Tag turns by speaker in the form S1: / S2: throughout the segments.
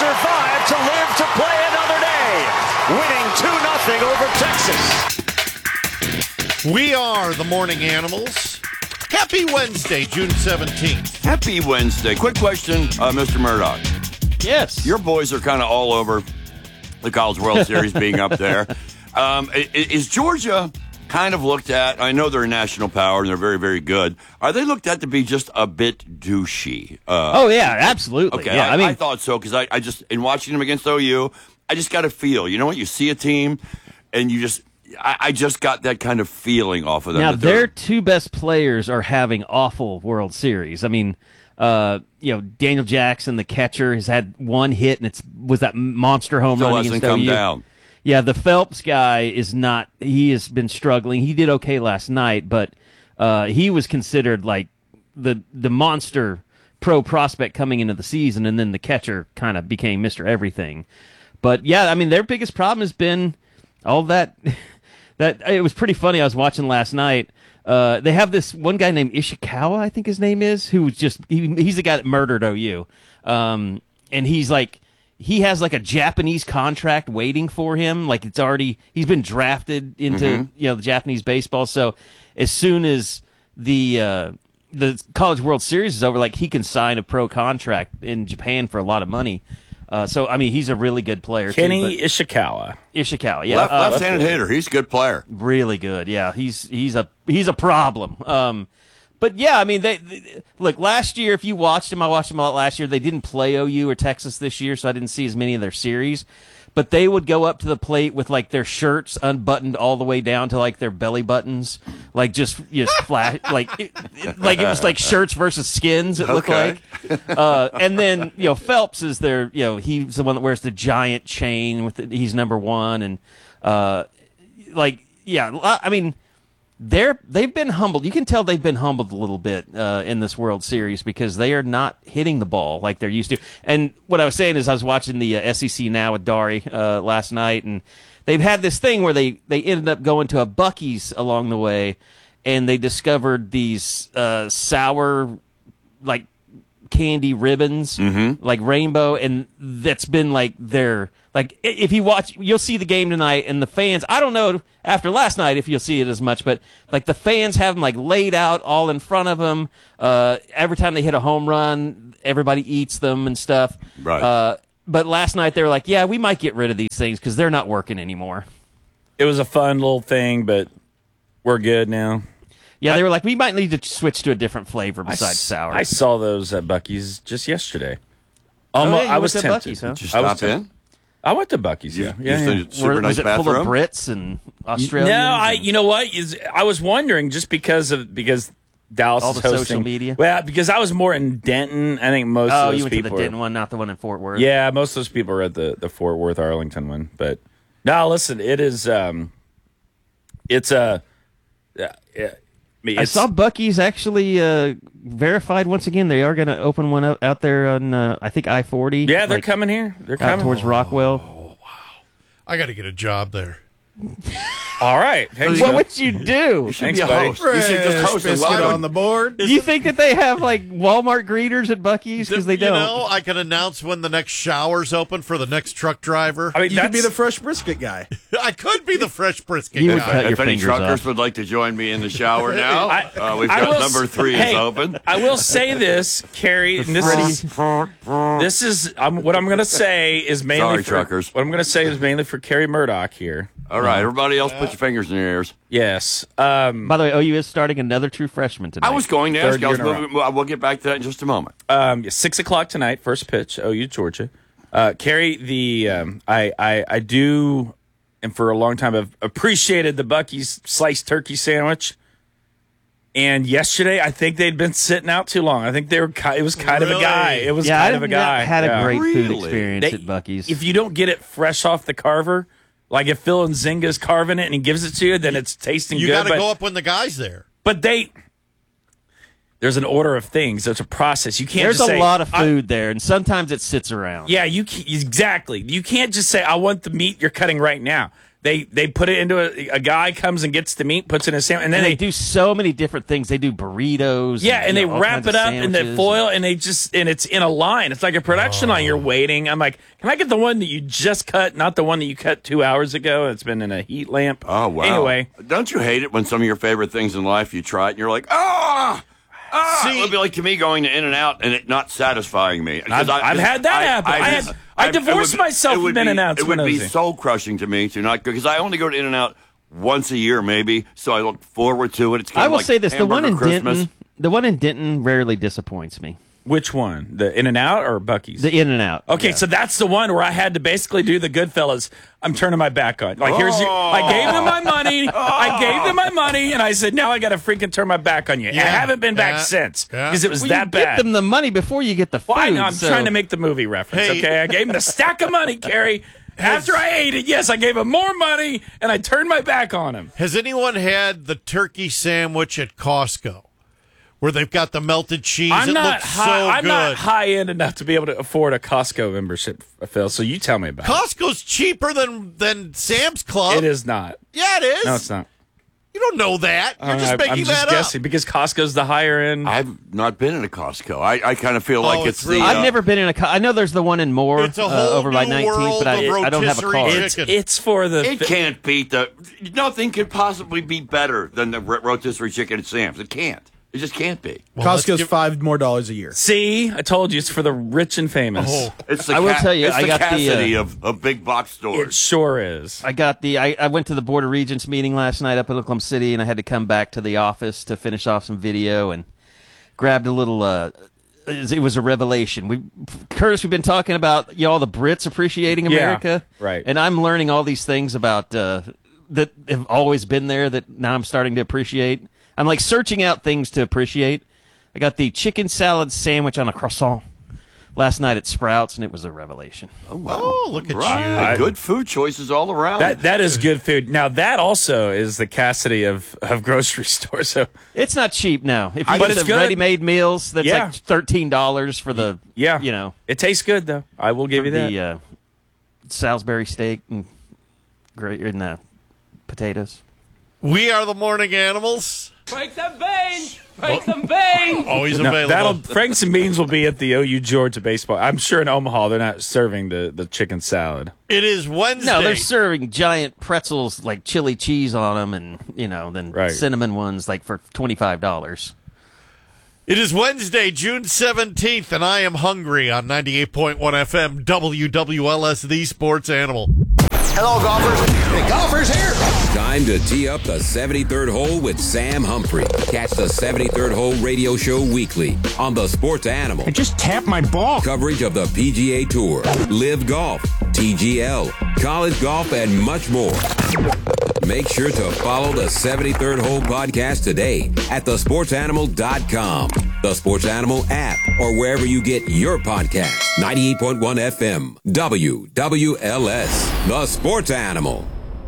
S1: survived to live to play another day, winning 2-0 over Texas.
S2: We are the Morning Animals. Happy Wednesday, June 17th.
S3: Happy Wednesday. Quick question, Mr. Murdoch.
S4: Yes.
S3: Your boys are kind of all over the College World Series being up there. Is Georgia kind of looked at, I know they're a national power and they're very, very good. Are they looked at to be just a bit douchey?
S4: Oh, yeah, absolutely.
S3: Okay,
S4: yeah,
S3: I thought so because I just, in watching them against OU, I just got a feel. You know what? You see a team and you just, I just got that kind of feeling off of them.
S4: Now, their two best players are having awful World Series. I mean, Daniel Jackson, the catcher, has had one hit, and was that monster home run against
S3: come
S4: OU.
S3: down.
S4: Yeah, the Phelps guy is not. He has been struggling. He did okay last night, but he was considered like the monster pro prospect coming into the season, and then the catcher kind of became Mr. Everything. But yeah, I mean, their biggest problem has been all that. That it was pretty funny. I was watching last night. They have this one guy named Ishikawa, I think his name is, who's just he's the guy that murdered OU, and he's like. He has like a Japanese contract waiting for him. Like he's been drafted into the Japanese baseball. So as soon as the College World Series is over, like he can sign a pro contract in Japan for a lot of money. So I mean, he's a really good player.
S5: Kenny Ishikawa.
S4: Ishikawa, yeah,
S3: left-handed hitter. He's a good player.
S4: Really good. Yeah, he's a problem. But yeah, I mean, they look last year. If you watched him, I watched him a lot last year. They didn't play OU or Texas this year, so I didn't see as many of their series. But they would go up to the plate with like their shirts unbuttoned all the way down to like their belly buttons, like just flat, like it was like shirts versus skins. It looked like. And then Phelps is their he's the one that wears the giant chain he's number one, and I mean. They've been humbled. You can tell they've been humbled a little bit in this World Series because they are not hitting the ball like they're used to. And what I was saying is I was watching the SEC Now with Dari last night, and they've had this thing where they ended up going to a Buc-ee's along the way, and they discovered these sour, like, candy ribbons, like rainbow, and that's been like their... Like, if you watch, you'll see the game tonight, and the fans, I don't know after last night if you'll see it as much, but, like, the fans have them, like, laid out all in front of them. Every time they hit a home run, everybody eats them and stuff.
S3: Right.
S4: But last night they were like, yeah, we might get rid of these things because they're not working anymore.
S5: It was a fun little thing, but we're good now.
S4: Yeah, they were like, we might need to switch to a different flavor besides sour.
S5: I saw those at Buc-ee's just yesterday.
S4: I
S5: was tempted.
S4: Buc-ee's, huh?
S3: Did you stop in?
S5: I went to Buc-ee's, yeah.
S3: Super nice
S4: was it
S3: bathroom?
S4: full of Brits and Australians?
S5: No, you know what? I was wondering just because Dallas
S4: all
S5: is
S4: the
S5: hosting.
S4: social media?
S5: Well, because I was more in Denton. I think most of those
S4: you went
S5: people
S4: to the Denton one, not the one in Fort Worth.
S5: Yeah, most of those people are at the Fort Worth Arlington one. But no, listen, it is. It's a.
S4: I saw Buc-ee's actually verified once again. They are going to open one out there on I think I-40.
S5: Yeah, they're coming here. They're coming
S4: towards Rockwell.
S2: Oh, wow! I got to get a job there.
S5: All right.
S4: What would you do?
S3: You should
S5: Thanks,
S3: be a
S5: buddy.
S3: host. You should just host a
S2: Biscuit
S3: welcome.
S2: on the board.
S4: Do you think that they have like Walmart greeters at Buc-ee's? Because they don't.
S2: You know, I can announce when the next shower's open for the next truck driver.
S5: I mean,
S6: You could be the fresh brisket guy.
S2: I could be the fresh brisket
S4: You would
S2: guy.
S4: cut your
S3: If any
S4: fingers
S3: truckers
S4: off.
S3: would like to join me in the shower now, we've
S5: I
S3: got
S5: will
S3: number 3 is open.
S5: I will say this, Carrie, and this is what I'm going to say is mainly
S3: Sorry,
S5: for
S3: truckers.
S5: What I'm going to say is mainly for Carrie Murdoch here.
S3: All right, everybody else, put your fingers in your ears.
S5: Yes.
S4: By the way, OU is starting another true freshman tonight.
S3: I was going to ask.
S5: Third year in a row.
S3: We'll get back to that in just a moment.
S5: 6 o'clock tonight, first pitch, OU Georgia. Carrie, I do, and for a long time, have appreciated the Buc-ee's sliced turkey sandwich. And yesterday, I think they'd been sitting out too long. I think they were. It was kind of a guy. It was kind of a guy.
S4: Had a great food
S3: Really?
S4: experience at Buc-ee's.
S5: If you don't get it fresh off the carver, like if Phil Nzinga's carving it and he gives it to you, then it's tasting
S2: You
S5: good.
S2: got to go up when the guy's there.
S5: But there's an order of things. There's a process. You can't.
S4: There's
S5: just
S4: a
S5: say,
S4: lot of food there, and sometimes it sits around.
S5: Yeah, exactly. You can't just say, "I want the meat you're cutting right now." They put it into a guy comes and gets the meat, puts it in a sandwich, and then
S4: they do so many different things. They do burritos.
S5: Yeah, and they
S4: all
S5: wrap
S4: kinds
S5: it
S4: of
S5: up in the
S4: sandwiches.
S5: foil, and it's in a line. It's like a production line. You're waiting. I'm like, can I get the one that you just cut, not the one that you cut 2 hours ago? It's been in a heat lamp.
S3: Oh, wow.
S5: Anyway,
S3: don't you hate it when some of your favorite things in life you try it and you're like, it would be like to me going to In-N-Out and it not satisfying me.
S5: I've had that happen. I divorced myself from In-N-Outs.
S3: It would be soul crushing to me to not go, because I only go to In-N-Out once a year maybe, so I look forward to it. It's kind
S4: I
S3: of
S4: will
S3: like
S4: say this: the one in
S3: Christmas.
S4: Denton rarely disappoints me.
S5: Which one? The In-N-Out or Buc-ee's?
S4: The In-N-Out.
S5: Okay, so that's the one where I had to basically do the Goodfellas. I'm turning my back on. Like, I gave them my money. I gave them my money, and I said, now I got to freaking turn my back on you. I haven't been back since because it was that
S4: you
S5: bad.
S4: Get them the money before you get the food.
S5: Well, I know. I'm
S4: so-
S5: trying to make the movie reference.
S2: Hey.
S5: Okay, I gave him a stack of money, Carrie. After I ate it, yes, I gave him more money, and I turned my back on him.
S2: Has anyone had the turkey sandwich at Costco, where they've got the melted cheese?
S5: I'm
S2: it
S5: not
S2: looks
S5: high.
S2: so
S5: I'm
S2: good.
S5: not high end enough to be able to afford a Costco membership, Phil. So you tell me about
S2: Costco's cheaper than Sam's
S5: it.
S2: Club.
S5: It is not.
S2: Yeah, it is.
S5: No, it's not.
S2: You don't know that. You're just
S5: I'm
S2: making
S5: just
S2: that
S5: guessing
S2: up.
S5: because Costco's the higher end.
S3: I've not been in a Costco. I kind of feel like
S2: it's
S3: it's
S2: really-
S3: the...
S4: I've never been in a. I know there's the one in Moore
S2: It's a whole
S4: over by
S2: new
S4: 19th,
S2: world
S4: but
S2: of
S4: I don't have a
S2: rotisserie
S4: car.
S2: chicken.
S5: It's for the.
S3: It can't beat the... Nothing could possibly be better than the rotisserie chicken at Sam's. It can't. It just can't be.
S6: Costco's $5 more a year.
S5: See, I told you it's for the rich and famous.
S2: Oh.
S3: It's the
S4: I will tell you,
S3: it's
S4: I
S3: the
S4: got the,
S3: Cassidy of big box
S5: It
S3: stores.
S5: sure is.
S4: I went to the Board of Regents meeting last night up in Oklahoma City, and I had to come back to the office to finish off some video and grabbed a little. It was a revelation. Curtis, we've been talking about all the Brits appreciating America,
S5: right.
S4: And I'm learning all these things about that have always been there that now I'm starting to appreciate. I'm like searching out things to appreciate. I got the chicken salad sandwich on a croissant last night at Sprouts, and it was a revelation.
S2: Oh, look at
S3: Right.
S2: you.
S3: Good food choices all around.
S5: That is good food. Now that also is the Cassidy of grocery stores. So
S4: It's not cheap now. If you
S5: But
S4: get
S5: it's
S4: the
S5: good.
S4: ready-made meals, that's
S5: Yeah.
S4: like $13 for the
S5: it tastes good though. I will give you that.
S4: the Salisbury steak and potatoes.
S2: We are the morning animals.
S7: Break them veins! Break them veins!
S2: Always
S5: No,
S2: available.
S5: Franks and Beans will be at the OU Georgia baseball. I'm sure in Omaha they're not serving the chicken salad.
S2: It is Wednesday.
S4: No, they're serving giant pretzels like chili cheese on them, and then
S5: Right.
S4: cinnamon ones like for $25.
S2: It is Wednesday, June 17th, and I am hungry on 98.1 FM WWLS, the sports animal.
S8: Hello, golfers. Hey, golfers here.
S9: Time to tee up the 73rd hole with Sam Humphrey. Catch the 73rd Hole radio show weekly on the Sports Animal.
S8: Just tap my ball.
S9: Coverage of the PGA Tour, Live Golf, TGL, college golf, and much more. Make sure to follow the 73rd Hole podcast today at thesportsanimal.com, the Sports Animal app, or wherever you get your podcasts. 98.1 FM, WWLS, the Sports Animal.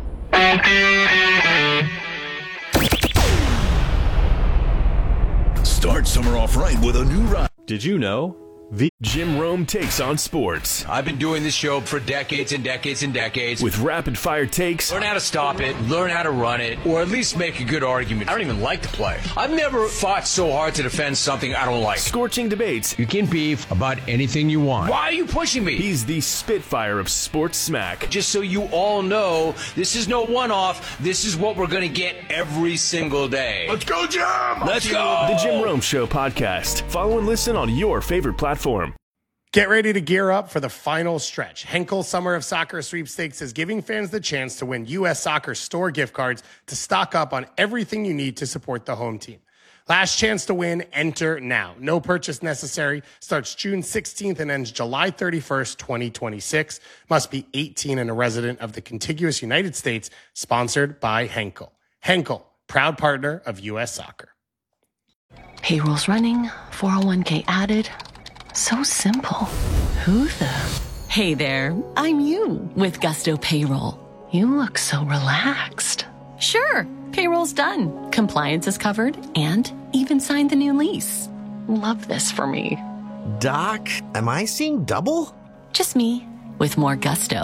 S10: Start summer off right with a new ride.
S11: Did you know? Jim Rome takes on sports.
S12: I've been doing this show for decades and decades and decades.
S11: With rapid fire takes.
S12: Learn how to stop it, learn how to run it, or at least make a good argument. I don't even like to play. I've never fought so hard to defend something I don't like.
S11: Scorching debates.
S12: You can beef about anything you want. Why are you pushing me?
S11: He's the Spitfire of sports smack.
S12: Just so you all know, this is no one-off. This is what we're going to get every single day.
S10: Let's go, Jim!
S12: Let's go!
S11: The Jim Rome Show podcast. Follow and listen on your favorite platform.
S13: Get ready to gear up for the final stretch. Henkel Summer of Soccer Sweepstakes is giving fans the chance to win U.S. Soccer store gift cards to stock up on everything you need to support the home team. Last chance to win, enter now. No purchase necessary. Starts June 16th and ends July 31st, 2026. Must be 18 and a resident of the contiguous United States. Sponsored by Henkel. Henkel, proud partner of U.S. Soccer.
S14: Payroll's running, 401k added. So simple. Who the? Hey there, I'm you with Gusto Payroll. You look so relaxed. Sure, payroll's done. Compliance is covered and even signed the new lease. Love this for me.
S15: Doc, am I seeing double?
S14: Just me with more gusto.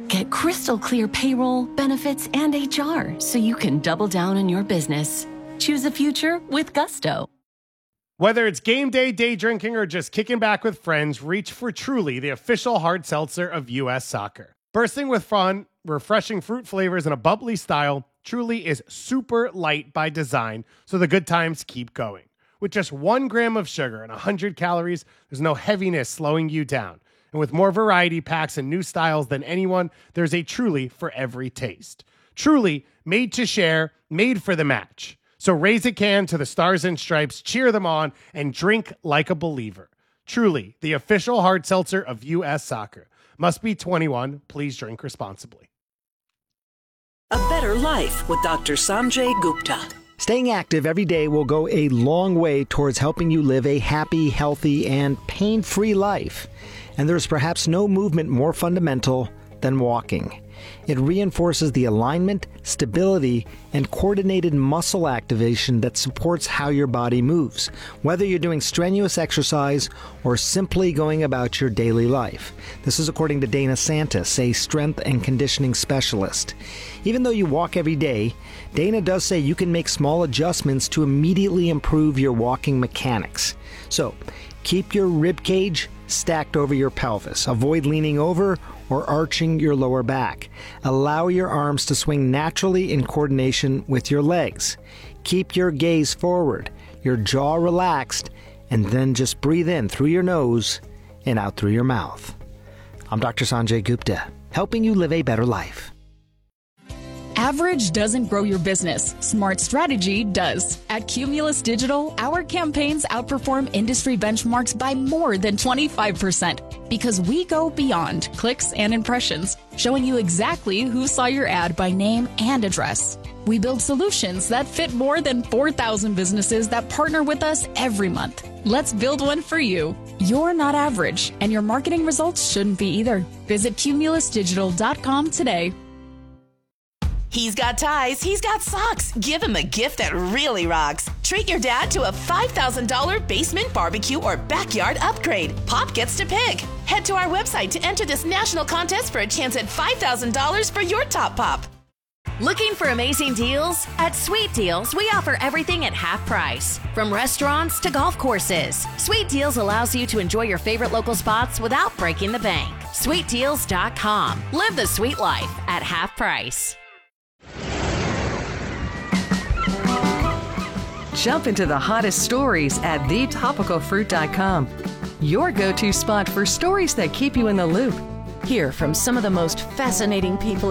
S14: Get crystal clear payroll, benefits, and HR so you can double down on your business. Choose a future with Gusto.
S13: Whether it's game day, day drinking, or just kicking back with friends, reach for Truly, the official hard seltzer of U.S. Soccer. Bursting with fun, refreshing fruit flavors, and a bubbly style, Truly is super light by design, so the good times keep going. With just 1 gram of sugar and 100 calories, there's no heaviness slowing you down. And with more variety packs and new styles than anyone, there's a Truly for every taste. Truly, made to share, made for the match. So raise a can to the Stars and Stripes, cheer them on, and drink like a believer. Truly, the official hard seltzer of U.S. Soccer. Must be 21. Please drink responsibly.
S15: A better life with Dr. Sanjay Gupta.
S16: Staying active every day will go a long way towards helping you live a happy, healthy, and pain-free life. And there's perhaps no movement more fundamental than walking. It reinforces the alignment, stability, and coordinated muscle activation that supports how your body moves, whether you're doing strenuous exercise or simply going about your daily life. This is according to Dana Santis, a strength and conditioning specialist. Even though you walk every day, Dana does say you can make small adjustments to immediately improve your walking mechanics. So, keep your rib cage stacked over your pelvis. Avoid leaning over or arching your lower back. Allow your arms to swing naturally in coordination with your legs. Keep your gaze forward, your jaw relaxed, and then just breathe in through your nose and out through your mouth. I'm Dr. Sanjay Gupta, helping you live a better life.
S17: Average doesn't grow your business. Smart strategy does. At Cumulus Digital, our campaigns outperform industry benchmarks by more than 25% because we go beyond clicks and impressions, showing you exactly who saw your ad by name and address. We build solutions that fit more than 4,000 businesses that partner with us every month. Let's build one for you. You're not average, and your marketing results shouldn't be either. Visit cumulusdigital.com today.
S18: He's got ties, he's got socks. Give him a gift that really rocks. Treat your dad to a $5,000 basement barbecue or backyard upgrade. Pop gets to pick. Head to our website to enter this national contest for a chance at $5,000 for your top pop.
S19: Looking for amazing deals? At Sweet Deals, we offer everything at half price. From restaurants to golf courses. Sweet Deals allows you to enjoy your favorite local spots without breaking the bank. SweetDeals.com. Live the sweet life at half price.
S20: Jump into the hottest stories at thetopicalfruit.com. Your go-to spot for stories that keep you in the loop.
S19: Hear from some of the most fascinating people